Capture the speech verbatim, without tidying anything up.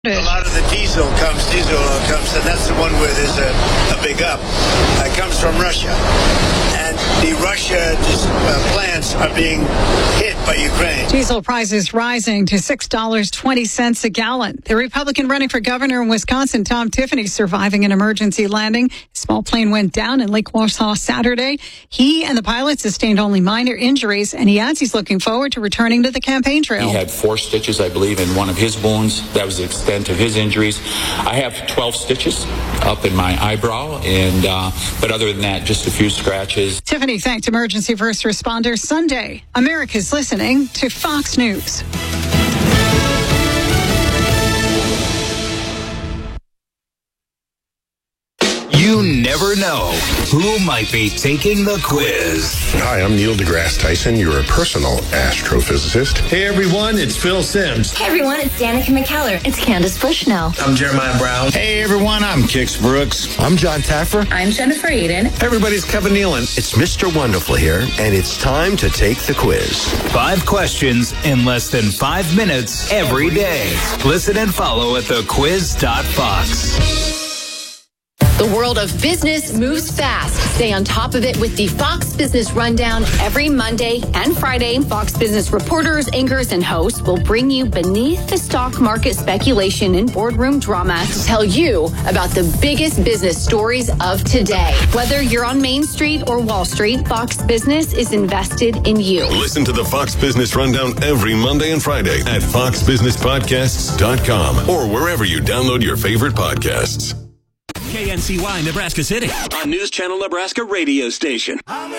A lot of the diesel comes, diesel oil comes, and that's the one where there's a, a big up. It comes from Russia. And the Russia uh, plants are being hit by Ukraine. Diesel prices rising to six dollars and twenty cents a gallon. The Republican running for governor in Wisconsin, Tom Tiffany, surviving an emergency landing. A small plane went down in Lake Warsaw Saturday. He and the pilot sustained only minor injuries, and he adds he's looking forward to returning to the campaign trail. He had four stitches, I believe, in one of his wounds. That was the extent of his injuries. I have twelve stitches up in my eyebrow, and uh, but other than that, just a few scratches. Tiffany thanked emergency first responders Sunday. America's listening to Fox News. You never know who might be taking the quiz. Hi, I'm Neil deGrasse Tyson, your personal astrophysicist. Hey everyone, it's Phil Simms. Hey everyone, it's Danica McKellar. It's Candace Bushnell. I'm Jeremiah Brown. Hey everyone, I'm Kix Brooks. I'm John Taffer. I'm Jennifer Aiden. Hey everybody, it's Kevin Nealon. It's Mister Wonderful here, and it's time to take the quiz. Five questions in less than five minutes every day. Listen and follow at the quiz dot fox. The world of business moves fast. Stay on top of it with the Fox Business Rundown every Monday and Friday. Fox Business reporters, anchors, and hosts will bring you beneath the stock market speculation and boardroom drama to tell you about the biggest business stories of today. Whether you're on Main Street or Wall Street, Fox Business is invested in you. Listen to the Fox Business Rundown every Monday and Friday at fox business podcasts dot com or wherever you download your favorite podcasts. K N C Y Nebraska City on News Channel Nebraska radio station.